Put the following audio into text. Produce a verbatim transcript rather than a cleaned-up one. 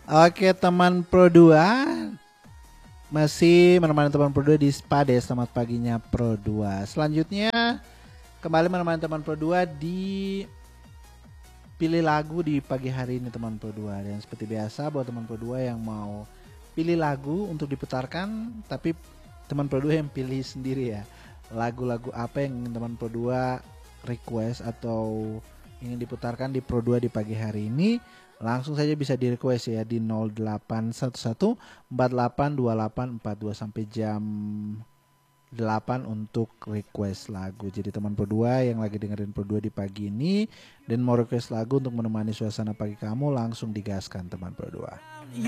Oke teman Pro dua, masih menemani teman Pro dua di Spade. Selamat paginya Pro dua. Selanjutnya kembali menemani teman Pro dua di pilih lagu di pagi hari ini teman Pro dua. Dan seperti biasa buat teman Pro dua yang mau pilih lagu untuk diputarkan, tapi teman Pro dua yang pilih sendiri ya, lagu-lagu apa yang ingin teman Pro dua request atau ingin diputarkan di Pro dua di pagi hari ini, langsung saja bisa di request ya di nol delapan satu satu empat delapan dua delapan empat dua sampai jam delapan untuk request lagu. Jadi teman Pro dua yang lagi dengerin Pro dua di pagi ini dan mau request lagu untuk menemani suasana pagi kamu, langsung digaskan teman Pro dua.